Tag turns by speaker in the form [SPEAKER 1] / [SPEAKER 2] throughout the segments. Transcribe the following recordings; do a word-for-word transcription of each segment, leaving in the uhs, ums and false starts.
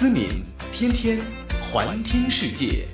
[SPEAKER 1] 思敏，天天环听世界。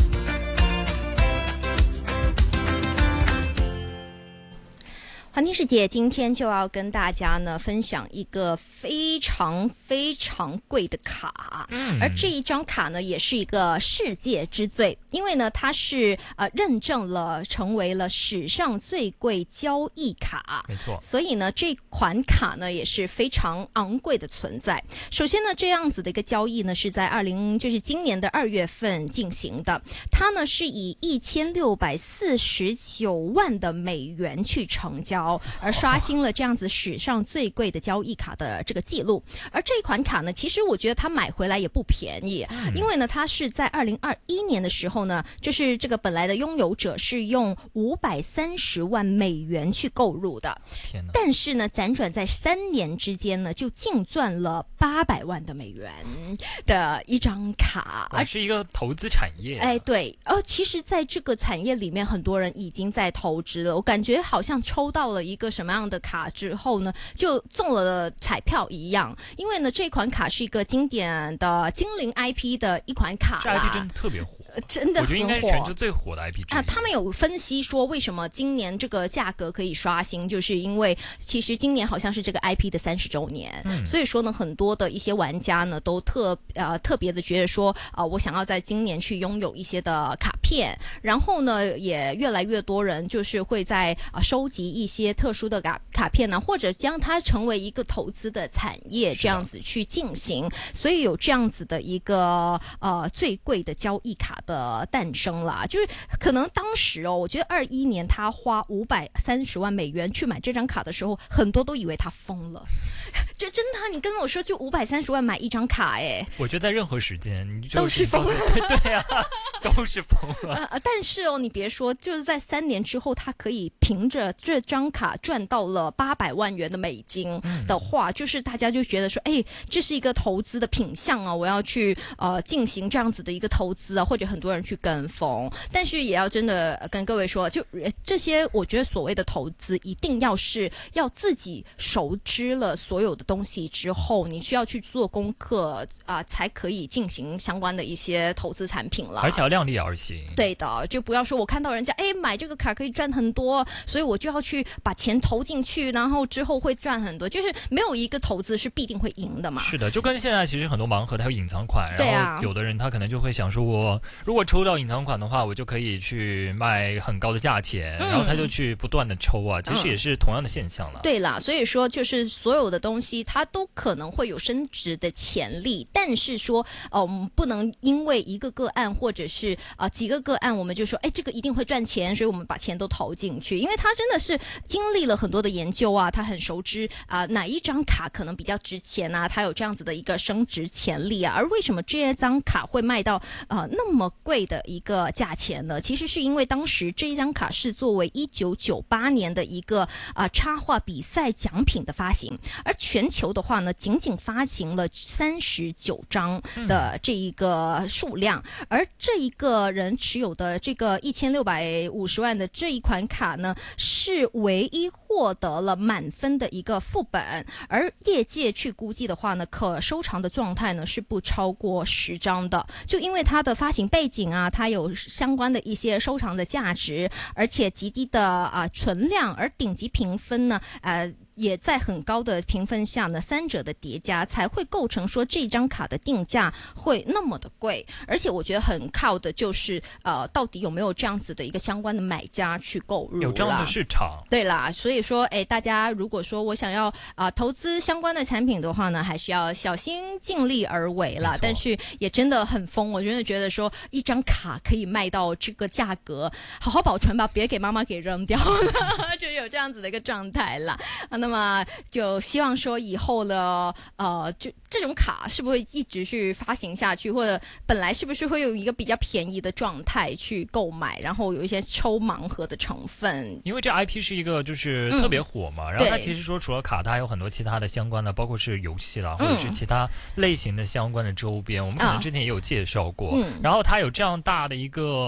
[SPEAKER 2] 环听世界今天就要跟大家呢分享一个非常非常贵的卡，嗯，而这一张卡呢也是一个世界之最，因为呢它是呃认证了成为了史上最贵交易卡，
[SPEAKER 3] 没错，
[SPEAKER 2] 所以呢这款卡呢也是非常昂贵的存在。首先呢这样子的一个交易呢是在二零就是今年的二月份进行的，它呢是以一千六百四十九万的美元去成交。而刷新了这样子史上最贵的交易卡的这个记录。而这一款卡呢，其实我觉得它买回来也不便宜，因为呢，它是在二零二一年的时候呢，就是这个本来的拥有者是用五百三十万美元去购入的，但是呢，辗转在三年之间呢，就净赚了八百万的美元的一张卡，
[SPEAKER 3] 而是一个投资产业、啊。
[SPEAKER 2] 哎，对，呃，其实，在这个产业里面，很多人已经在投资了。我感觉好像抽到了一个什么样的卡之后呢，就中了彩票一样。因为呢，这款卡是一个经典的精灵 I P 的一款卡啦，
[SPEAKER 3] 这 I P 真的特别火。
[SPEAKER 2] 真的很火，
[SPEAKER 3] 我觉得应该是全球最火的 I P 之一
[SPEAKER 2] 啊。他们有分析说，为什么今年这个价格可以刷新，就是因为其实今年好像是这个 I P 的三十周年、嗯，所以说呢，很多的一些玩家呢都特呃特别的觉得说，呃，我想要在今年去拥有一些的卡片，然后呢，也越来越多人就是会在呃收集一些特殊的卡卡片呢，或者将它成为一个投资的产业，这样子去进行，所以有这样子的一个呃最贵的交易卡的诞生啦。就是可能当时哦，我觉得二一年他花五百三十万美元去买这张卡的时候，很多都以为他疯了。这真的，你跟我说就五百三十万买一张卡，哎，
[SPEAKER 3] 我觉得在任何时间你就
[SPEAKER 2] 都是疯了，
[SPEAKER 3] 对啊，都是疯了。
[SPEAKER 2] 呃，但是哦，你别说，就是在三年之后，他可以凭着这张卡赚到了八百万元的美金的话，嗯、就是大家就觉得说，哎，这是一个投资的品项啊，我要去呃进行这样子的一个投资啊，或者很多人去跟风。但是也要真的跟各位说，就这些，我觉得所谓的投资，一定要是要自己熟知了所有的东西之后，你需要去做功课啊、呃，才可以进行相关的一些投资产品了。
[SPEAKER 3] 而且要量力而行。
[SPEAKER 2] 对的，就不要说我看到人家哎买这个卡可以赚很多，所以我就要去把钱投进去，然后之后会赚很多。就是没有一个投资是必定会赢的嘛。
[SPEAKER 3] 是的，就跟现在其实很多盲盒它有隐藏款，
[SPEAKER 2] 对啊、
[SPEAKER 3] 然后有的人他可能就会想说，我如果抽到隐藏款的话，我就可以去卖很高的价钱，嗯、然后他就去不断的抽啊，其实也是同样的现象了。
[SPEAKER 2] 对啦，所以说就是所有的东西它都可能会有升值的潜力，但是说呃我们不能因为一个个案或者是呃几个个案我们就说哎这个一定会赚钱，所以我们把钱都投进去，因为他真的是经历了很多的研究啊，他很熟知啊、呃、哪一张卡可能比较值钱啊，他有这样子的一个升值潜力啊。而为什么这张卡会卖到呃那么贵的一个价钱呢？其实是因为当时这一张卡是作为一九九八年的一个啊、呃、插画比赛奖品的发行，而全球的话呢仅仅发行了三十九张的这一个数量、嗯、而这一个人持有的这个一千六百五十万的这一款卡呢是唯一获得了满分的一个副本，而业界去估计的话呢，可收藏的状态呢是不超过十张的，就因为它的发行背景啊，它有相关的一些收藏的价值，而且极低的啊、呃、存量，而顶级评分呢，呃。也在很高的评分下呢，三者的叠加才会构成说这张卡的定价会那么的贵。而且我觉得很靠的就是呃，到底有没有这样子的一个相关的买家去购入啦，
[SPEAKER 3] 有这样的市场。
[SPEAKER 2] 对啦，所以说哎，大家如果说我想要啊、呃、投资相关的产品的话呢，还是要小心尽力而为啦。但是也真的很疯，我真的觉得说一张卡可以卖到这个价格，好好保存吧，别给妈妈给扔掉就有这样子的一个状态啦。啊那么就希望说以后的呃，就这种卡是不是会一直去发行下去，或者本来是不是会有一个比较便宜的状态去购买，然后有一些抽盲盒的成分。
[SPEAKER 3] 因为这 I P 是一个就是特别火嘛、嗯、然后它其实说除了卡它还有很多其他的相关的，包括是游戏啦、嗯、或者是其他类型的相关的周边，我们可能之前也有介绍过、嗯、然后它有这样大的一个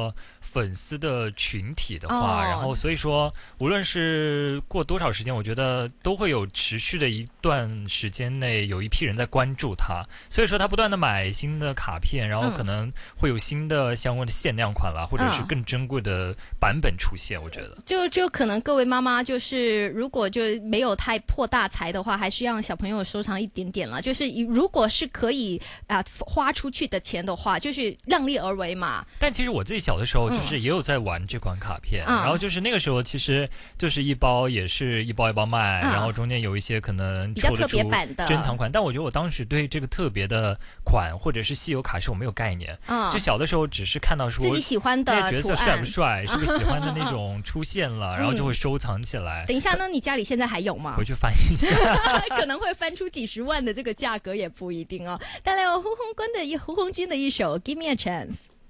[SPEAKER 3] 粉丝的群体的话，
[SPEAKER 2] 哦、
[SPEAKER 3] 然后所以说无论是过多少时间，我觉得都会有持续的一段时间内有一批人在关注他，所以说他不断的买新的卡片，然后可能会有新的相关的限量款啦，嗯、或者是更珍贵的版本出现。我觉得
[SPEAKER 2] 就就可能各位妈妈就是如果就没有太破大财的话，还是让小朋友收藏一点点了。就是如果是可以啊花出去的钱的话，就是量力而为嘛。
[SPEAKER 3] 但其实我自己小的时候就是也有在玩这款卡片，
[SPEAKER 2] 嗯、
[SPEAKER 3] 然后就是那个时候其实就是一包也是一包一包卖，嗯、然后中间有一些可能抽得出珍藏款，但我觉得我当时对这个特别的款或者是稀有卡是我没有概念，嗯、就小的时候只是看到说
[SPEAKER 2] 自己喜欢的
[SPEAKER 3] 角色帅不帅，是不是喜欢的那种出现了，然后就会收藏起来。
[SPEAKER 2] 嗯、等一下呢，你家里现在还有吗？
[SPEAKER 3] 回去翻一下，
[SPEAKER 2] 可能会翻出几十万的这个价格也不一定哦。带来我胡红军的胡红军的一首《Give Me a Chance》。